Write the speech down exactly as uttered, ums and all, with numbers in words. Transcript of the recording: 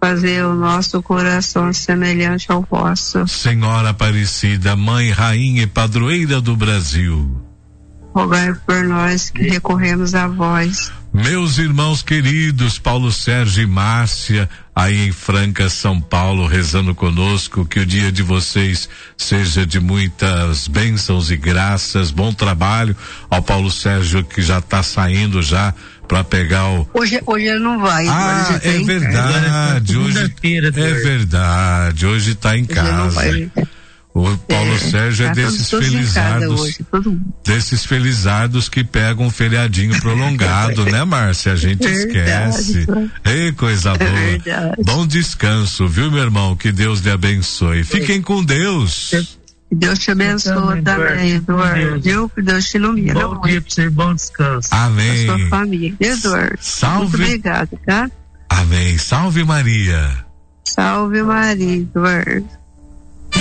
fazer o nosso coração semelhante ao vosso. Senhora Aparecida, Mãe, Rainha e Padroeira do Brasil, rogai por nós que recorremos a vós. Meus irmãos queridos, Paulo Sérgio e Márcia, aí em Franca, São Paulo, rezando conosco, que o dia de vocês seja de muitas bênçãos e graças, bom trabalho ao Paulo Sérgio, que já está saindo já para pegar o... Hoje, hoje ele não vai. Ah, é verdade, hoje é verdade, hoje está em casa. O Paulo é, Sérgio é desses felizardos, hoje, desses felizardos que pegam um feriadinho prolongado, né, Márcia? A gente verdade, esquece. Ei, coisa boa. É bom descanso, viu, meu irmão? Que Deus lhe abençoe. Fiquem com Deus. Que Deus te abençoe também, Eduardo. Viu? Que Deus te ilumine. Bom dia pra você, bom descanso. Amém. A sua família. Eduardo. Salve. Muito obrigado, tá? Amém. Salve Maria. Salve Maria, Eduardo.